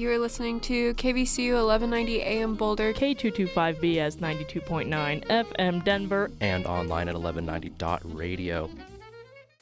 You are listening to KVCU 1190 AM Boulder, K225BS 92.9 FM Denver, and online at 1190.radio.